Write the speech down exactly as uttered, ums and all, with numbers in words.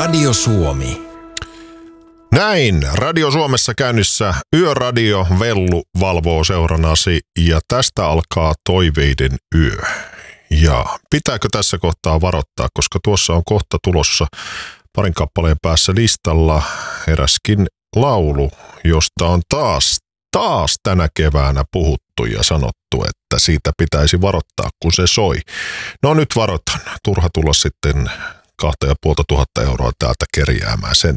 Radio Suomi. Näin, Radio Suomessa käynnissä Yöradio, Vellu valvoo seuranasi ja tästä alkaa toiveiden yö. Ja pitääkö tässä kohtaa varoittaa, koska tuossa on kohta tulossa parin kappaleen päässä listalla eräskin laulu, josta on taas, taas tänä keväänä puhuttu ja sanottu, että siitä pitäisi varoittaa, kun se soi. No nyt varoitan, turha tulla sitten kahta ja puolta tuhatta euroa täältä kerjäämään sen